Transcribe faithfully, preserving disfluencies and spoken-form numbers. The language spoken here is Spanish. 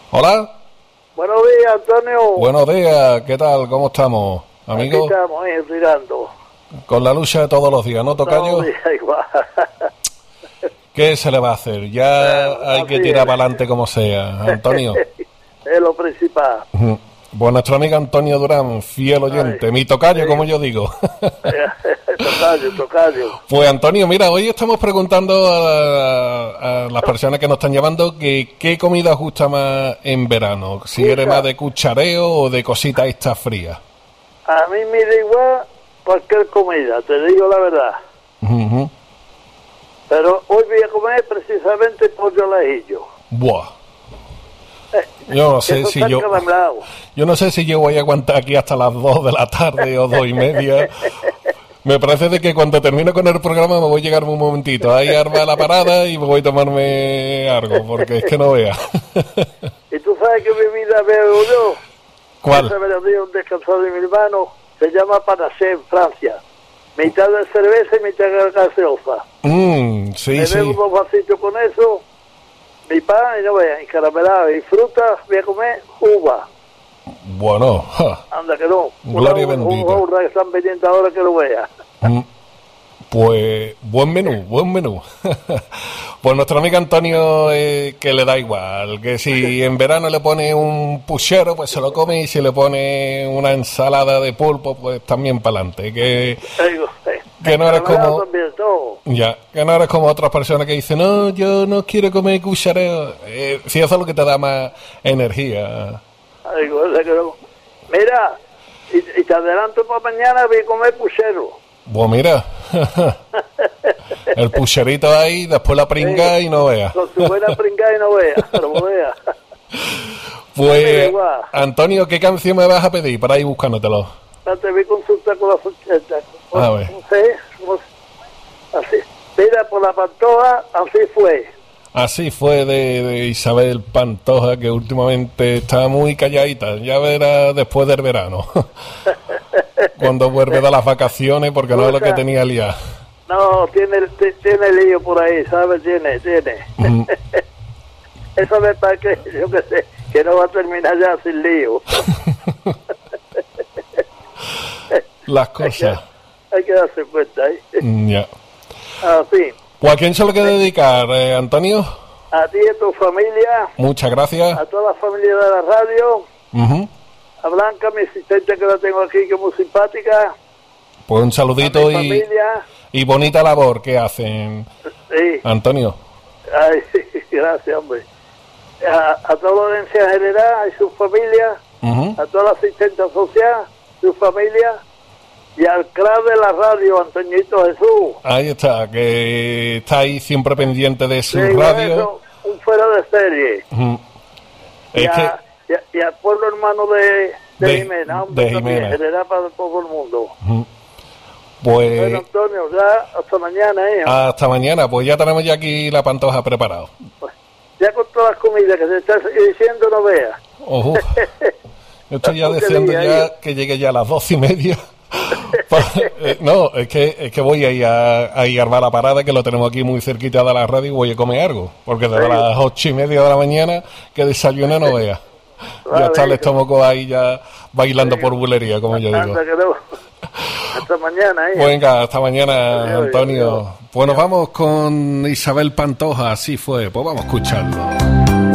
Hola. Buenos días, Antonio. Buenos días, ¿qué tal? ¿Cómo estamos, amigo? Aquí estamos, eh, tirando. Con la lucha de todos los días, ¿no, tocayo? Todos los días igual. ¿Qué se le va a hacer? Ya Bueno, hay que tirar para adelante como sea, Antonio. Es lo principal. Pues nuestro amigo Antonio Durán, fiel oyente, Ay, mi tocayo, sí. como yo digo. Tocayo, tocayo. Pues Antonio, mira, hoy estamos preguntando a, a las personas que nos están llevando que qué comida os gusta más en verano, si Escucha. eres más de cuchareo o de cositas estas frías. A mí me da igual cualquier comida, te digo la verdad. Ujú. Pero hoy voy a comer precisamente pollo al ajillo. Buah. Yo no sé Eso si está yo encaramado. yo no sé si yo voy a aguantar aquí hasta las dos de la tarde o dos y media. Me parece de que cuando termine con el programa me voy a llegar un momentito ahí a armar la parada y me voy a tomarme algo, porque es que no vea. Y tú sabes que mi vida veo yo. ¿Cuál? Ese mediodía un descansado de mi hermano se llama Panacé en Francia. Mitad de cerveza y mitad de gaseosa. Mm, sí, Me sí. bebo unos vasitos con eso, mi pan y no veas, encaramelado y fruta, voy a comer uva. Bueno, ja. Anda que no. Gloria Una- un- bendita. un urra que están vendiendo ahora que lo vea. Mm, Pues buen menú, buen menú. Pues nuestro amigo Antonio, eh, que le da igual, que si en verano le pone un puchero, pues se lo come, y si le pone una ensalada de pulpo, pues también para adelante. Que, Digo, eh, que no eres encaramelado como... también, todo. Ya, que no eres como otras personas que dicen, no, yo no quiero comer cuchareo. Eh, si eso es lo que te da más energía. Digo, ese que no. Mira, y, y te adelanto para mañana, voy a comer puchero. Pues mira, el pucherito ahí, después la pringa y no veas. Con su buena pringada y no vea, pero vea. Mira, Pues, igual. Antonio, ¿qué canción me vas a pedir para ir buscándotelo? Te voy a consultar con la ochenta. A ver. No sé, no sé. Así. Mira, por la Pantoja, así fue. Así fue de, de Isabel Pantoja, que últimamente está muy calladita. Ya verá después del verano, cuando vuelve de las vacaciones, porque no es lo que tenía liado. No, tiene, t- tiene lío por ahí, ¿sabes? Tiene, tiene. Mm. Eso me parece que, yo qué sé, que no va a terminar ya sin lío. Las cosas. Hay que darse cuenta ahí. Mm, Ya. Así, Pues, ¿a quién se lo quiere dedicar, eh, Antonio? a ti y a tu familia, Muchas gracias. a toda la familia de la radio, Ujú. a Blanca, mi asistente que la tengo aquí, que es muy simpática, Pues un a saludito mi y, familia, y bonita labor que hacen, sí, Antonio. ay, gracias, hombre, a, a toda la audiencia general y su familia, Ujú. a toda la asistente social, su familia, y al crack de la radio, Antoñito Jesús. Ahí está, que está ahí siempre pendiente de su Sí, radio. eso, un fuera de serie. Ujú. Y, Es que, a, y, a, y al pueblo hermano de, de, De- Jimena, hombre, de también, Jimena. general para todo el mundo. ujú. Bueno, Pues Antonio, ya hasta mañana, ¿eh? hasta mañana, pues ya tenemos ya aquí la Pantoja preparado. Ya con todas las comidas que se está diciendo, no veas. Ojo. Yo estoy ya Porque deseando diga ya ahí. que llegue ya a las doce y media. Pa- eh, no, es que es que voy a ir a, a ir a armar la parada, que lo tenemos aquí muy cerquita de la radio, y voy a comer algo. Porque desde Sí. las ocho y media de la mañana que desayuné no vea. Vale, Ya está el hijo. estómago ahí ya bailando por bulería, como yo digo. Anda, que no. Hasta mañana, ¿eh? Pues venga, hasta mañana, Adiós, Antonio. adiós. Pues nos vamos con Isabel Pantoja, así fue. Pues vamos a escucharlo.